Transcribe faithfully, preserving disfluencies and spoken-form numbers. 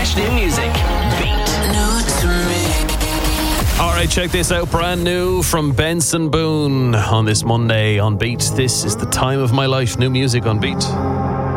Fresh new music. Beat. New to me. All right, check this out. Brand new from Benson Boone on this Monday on Beat. This is The Time of My Life. New music on Beat.